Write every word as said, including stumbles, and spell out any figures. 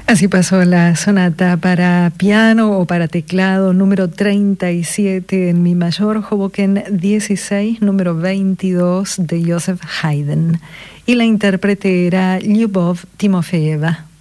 Así pasó la sonata para piano o para teclado número treinta y siete en mi mayor, Hoboken dieciséis, número veintidós de Joseph Haydn. Y la intérprete era Lyubov Timofeeva.